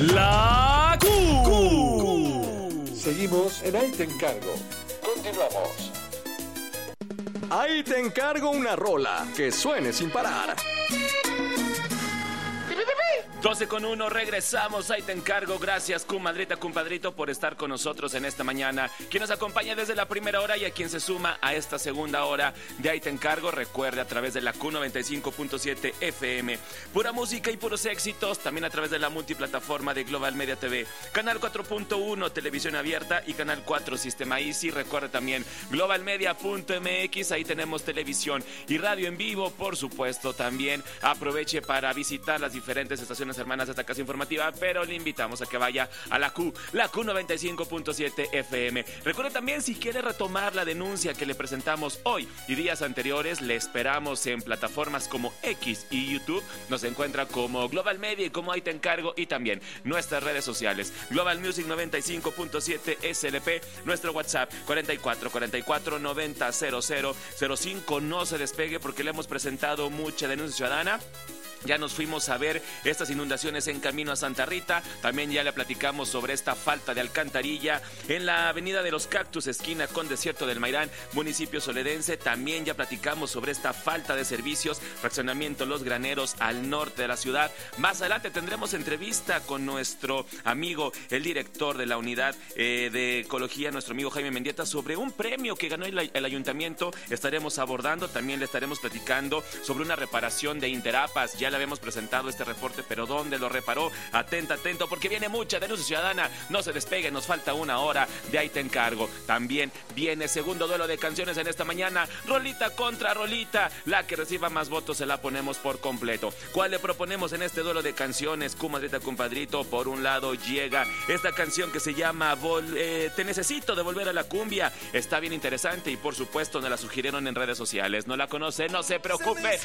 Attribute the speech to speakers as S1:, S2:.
S1: La Q.
S2: Seguimos en Ahí Te Encargo. Continuamos.
S1: Ahí te encargo una rola que suene sin parar.
S3: 12:01, regresamos, ahí te encargo. Gracias, comadrita, compadrito, por estar con nosotros en esta mañana. Quien nos acompaña desde la primera hora y a quien se suma a esta segunda hora de Ahí te encargo, recuerde a través de la Q95.7 FM. Pura música y puros éxitos, también a través de la multiplataforma de Global Media TV. Canal 4.1, televisión abierta, y Canal 4, Sistema Easy. Recuerde también globalmedia.mx, ahí tenemos televisión y radio en vivo, por supuesto. También aproveche para visitar las diferentes estaciones hermanas de esta casa informativa, pero le invitamos a que vaya a la Q95.7 FM. Recuerde también, si quiere retomar la denuncia que le presentamos hoy y días anteriores, le esperamos en plataformas como X y YouTube. Nos encuentra como Global Media y como Ahí te encargo, y también nuestras redes sociales, Global Music 95.7 SLP, nuestro WhatsApp 44 90 00 05. No se despegue porque le hemos presentado mucha denuncia ciudadana. Ya nos fuimos a ver estas inundaciones en camino a Santa Rita. También ya le platicamos sobre esta falta de alcantarilla en la avenida de los Cactus, esquina con Desierto del Mairán, municipio soledense. También ya platicamos sobre esta falta de servicios, fraccionamiento Los Graneros al norte de la ciudad. Más adelante tendremos entrevista con nuestro amigo, el director de la unidad de ecología, nuestro amigo Jaime Mendieta, sobre un premio que ganó el ayuntamiento. Estaremos abordando, también le estaremos platicando sobre una reparación de Interapas. Ya le habíamos presentado este reporte, pero ¿dónde lo reparó? Atento, porque viene mucha denuncia ciudadana. No se despegue, nos falta una hora de Ahí te encargo. También viene segundo duelo de canciones en esta mañana. Rolita contra rolita. La que reciba más votos se la ponemos por completo. ¿Cuál le proponemos en este duelo de canciones? Comadrita, compadrito. Por un lado llega esta canción que se llama Te necesito, de Volver a la Cumbia. Está bien interesante y por supuesto nos la sugirieron en redes sociales. ¿No la conoce? No se preocupe.